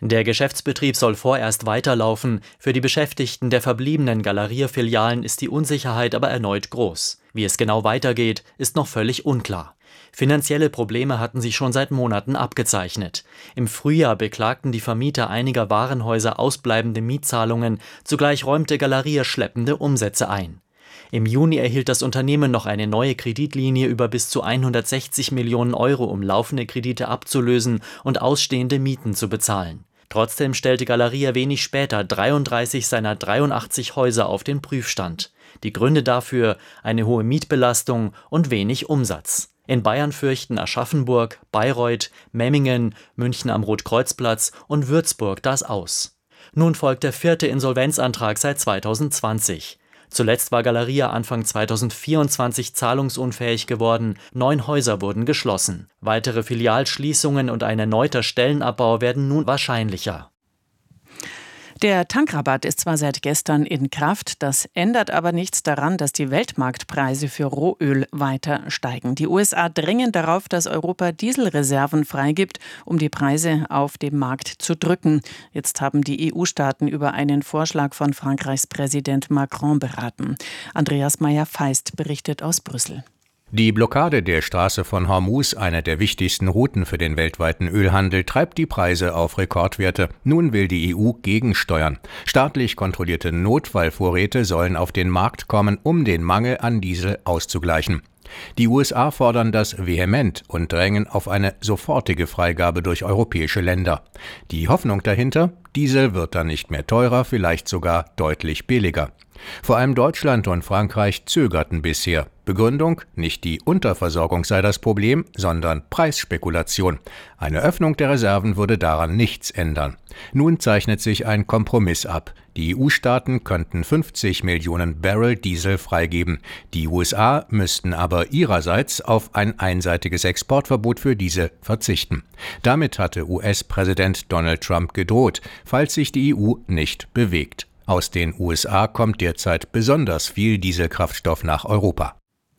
Der Geschäftsbetrieb soll vorerst weiterlaufen. Für die Beschäftigten der verbliebenen Galeria-Filialen ist die Unsicherheit aber erneut groß. Wie es genau weitergeht, ist noch völlig unklar. Finanzielle Probleme hatten sich schon seit Monaten abgezeichnet. Im Frühjahr beklagten die Vermieter einiger Warenhäuser ausbleibende Mietzahlungen. Zugleich räumte Galeria schleppende Umsätze ein. Im Juni erhielt das Unternehmen noch eine neue Kreditlinie über bis zu 160 Millionen Euro, um laufende Kredite abzulösen und ausstehende Mieten zu bezahlen. Trotzdem stellte Galeria wenig später 33 seiner 83 Häuser auf den Prüfstand. Die Gründe dafür: eine hohe Mietbelastung und wenig Umsatz. In Bayern fürchten Aschaffenburg, Bayreuth, Memmingen, München am Rotkreuzplatz und Würzburg das aus. Nun folgt der 4. Insolvenzantrag seit 2020. Zuletzt war Galeria Anfang 2024 zahlungsunfähig geworden, 9 Häuser wurden geschlossen. Weitere Filialschließungen und ein erneuter Stellenabbau werden nun wahrscheinlicher. Der Tankrabatt ist zwar seit gestern in Kraft, das ändert aber nichts daran, dass die Weltmarktpreise für Rohöl weiter steigen. Die USA drängen darauf, dass Europa Dieselreserven freigibt, um die Preise auf dem Markt zu drücken. Jetzt haben die EU-Staaten über einen Vorschlag von Frankreichs Präsident Macron beraten. Andreas Meyer-Feist berichtet aus Brüssel. Die Blockade der Straße von Hormuz, einer der wichtigsten Routen für den weltweiten Ölhandel, treibt die Preise auf Rekordwerte. Nun will die EU gegensteuern. Staatlich kontrollierte Notfallvorräte sollen auf den Markt kommen, um den Mangel an Diesel auszugleichen. Die USA fordern das vehement und drängen auf eine sofortige Freigabe durch europäische Länder. Die Hoffnung dahinter: Diesel wird dann nicht mehr teurer, vielleicht sogar deutlich billiger. Vor allem Deutschland und Frankreich zögerten bisher. Begründung: nicht die Unterversorgung sei das Problem, sondern Preisspekulation. Eine Öffnung der Reserven würde daran nichts ändern. Nun zeichnet sich ein Kompromiss ab. Die EU-Staaten könnten 50 Millionen Barrel Diesel freigeben. Die USA müssten aber ihrerseits auf ein einseitiges Exportverbot für diese verzichten. Damit hatte US-Präsident Donald Trump gedroht, falls sich die EU nicht bewegt. Aus den USA kommt derzeit besonders viel Dieselkraftstoff nach Europa.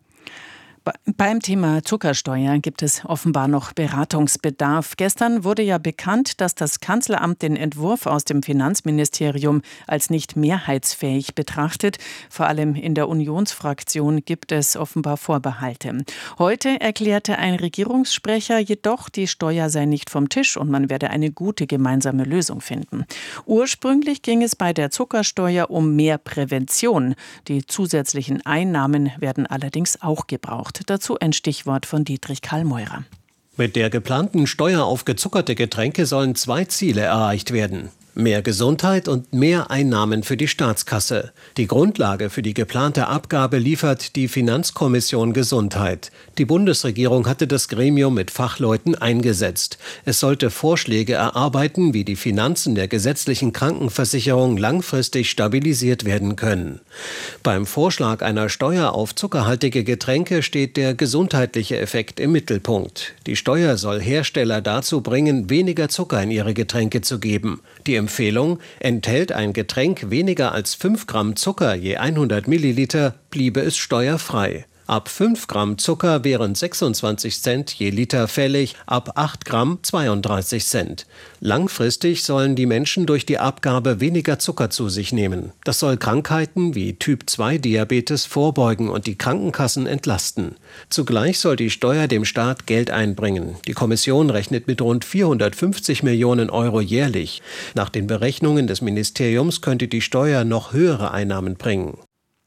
Beim Thema Zuckersteuer gibt es offenbar noch Beratungsbedarf. Gestern wurde ja bekannt, dass das Kanzleramt den Entwurf aus dem Finanzministerium als nicht mehrheitsfähig betrachtet. Vor allem in der Unionsfraktion gibt es offenbar Vorbehalte. Heute erklärte ein Regierungssprecher jedoch, die Steuer sei nicht vom Tisch und man werde eine gute gemeinsame Lösung finden. Ursprünglich ging es bei der Zuckersteuer um mehr Prävention. Die zusätzlichen Einnahmen werden allerdings auch gebraucht. Dazu ein Stichwort von Dietrich Karl Meurer. Mit der geplanten Steuer auf gezuckerte Getränke sollen 2 Ziele erreicht werden: mehr Gesundheit und mehr Einnahmen für die Staatskasse. Die Grundlage für die geplante Abgabe liefert die Finanzkommission Gesundheit. Die Bundesregierung hatte das Gremium mit Fachleuten eingesetzt. Es sollte Vorschläge erarbeiten, wie die Finanzen der gesetzlichen Krankenversicherung langfristig stabilisiert werden können. Beim Vorschlag einer Steuer auf zuckerhaltige Getränke steht der gesundheitliche Effekt im Mittelpunkt. Die Steuer soll Hersteller dazu bringen, weniger Zucker in ihre Getränke zu geben. Die Empfehlung: enthält ein Getränk weniger als 5 Gramm Zucker je 100 Milliliter, bliebe es steuerfrei. Ab 5 Gramm Zucker wären 26 Cent je Liter fällig, ab 8 Gramm 32 Cent. Langfristig sollen die Menschen durch die Abgabe weniger Zucker zu sich nehmen. Das soll Krankheiten wie Typ-2-Diabetes vorbeugen und die Krankenkassen entlasten. Zugleich soll die Steuer dem Staat Geld einbringen. Die Kommission rechnet mit rund 450 Millionen Euro jährlich. Nach den Berechnungen des Ministeriums könnte die Steuer noch höhere Einnahmen bringen.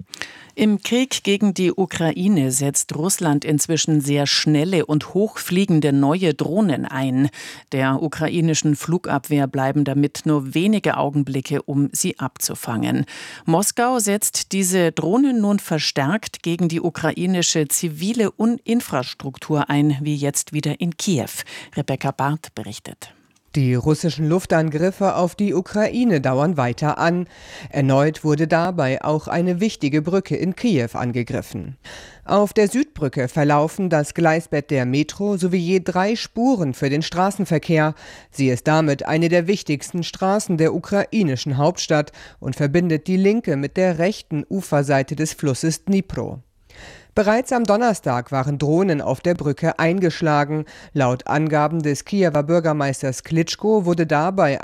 Im Krieg gegen die Ukraine setzt Russland inzwischen sehr schnelle und hochfliegende neue Drohnen ein. Der ukrainischen Flugabwehr bleiben damit nur wenige Augenblicke, um sie abzufangen. Moskau setzt diese Drohnen nun verstärkt gegen die ukrainische zivile Infrastruktur ein, wie jetzt wieder in Kiew. Rebecca Barth berichtet. Die russischen Luftangriffe auf die Ukraine dauern weiter an. Erneut wurde dabei auch eine wichtige Brücke in Kiew angegriffen. Auf der Südbrücke verlaufen das Gleisbett der Metro sowie je 3 Spuren für den Straßenverkehr. Sie ist damit eine der wichtigsten Straßen der ukrainischen Hauptstadt und verbindet die linke mit der rechten Uferseite des Flusses Dnipro. Bereits am Donnerstag waren Drohnen auf der Brücke eingeschlagen. Laut Angaben des Kiewer Bürgermeisters Klitschko wurde dabei